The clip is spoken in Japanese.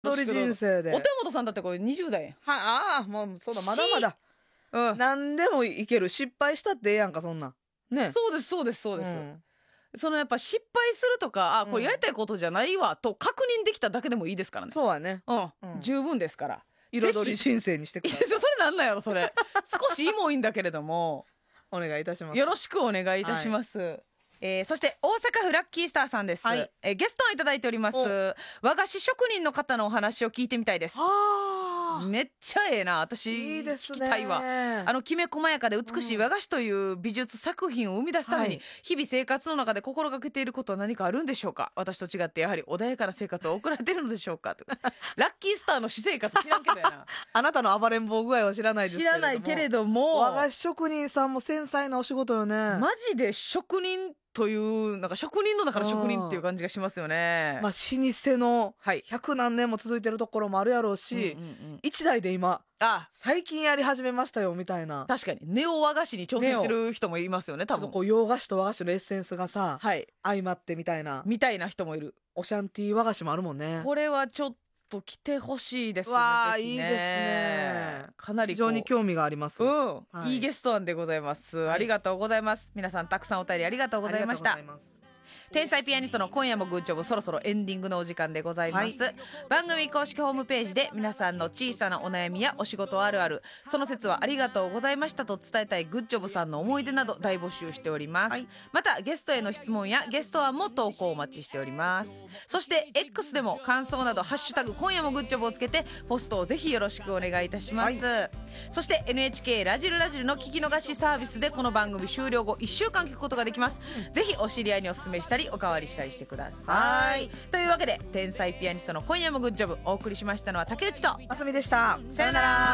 鳥人生でお手本さんだってこれ20代ああもうそうだまだまだうん何でもいける失敗したってええやんかそんなんねそうですそうですそうです、 んそのやっぱ失敗するとかこれやりたいことじゃないわと確認できただけでもいいですからね。 そうやねうんうん十分ですから彩り人生にしてくださいそれなんなんやろそれ少しイモいんだけれどもお願いいたしますよろしくお願いいたします、そして大阪府ラッキースターさんです、 はいゲストをいただいております和菓子職人の方のお話を聞いてみたいです。 あめっちゃええな私いいですね聞きたいわ。きめ細やかで美しい和菓子という美術作品を生み出すために、 はい日々生活の中で心がけていることは何かあるんでしょうか。私と違ってやはり穏やかな生活を送られているのでしょうかラッキースターの私生活知らんけどやなあなたの暴れん坊具合は知らないですけ知れどもらないけれども和菓子職人さんも繊細なお仕事よねマジで職人というなんか職人の中の職人っていう感じがしますよね。 まあ老舗のはい 100何年も続いてるところもあるやろうし、一台で今最近やり始めましたよみたいな確かにネオ和菓子に挑戦してる人もいますよね多分。 こう洋菓子と和菓子のエッセンスがさ、 はい相まってみたいなみたいな人もいる。 オシャンティー和菓子もあるもんね。 これはちょっと来てほしいですね。 わあぜひいいですね。 かなり非常に興味があります。 いいゲスト案でございます、ありがとうございます。皆さんたくさんお便りありがとうございました。天才ピアニストの今夜もグッジョブ、そろそろエンディングのお時間でございます、番組公式ホームページで皆さんの小さなお悩みやお仕事あるある、その説はありがとうございましたと伝えたいグッジョブさんの思い出など大募集しております、またゲストへの質問やゲスト案も投稿お待ちしております。そして X でも感想などハッシュタグ今夜もグッジョブをつけてポストをぜひよろしくお願いいたします、そして NHK ラジルラジルの聞き逃しサービスでこの番組終了後1週間聞くことができます、ぜひお知り合いにお勧めしたりおかわりしたりしてください。というわけで天才ピアニストの今夜もグッジョブ、お送りしましたのは竹内とあすみでした。 さよなら。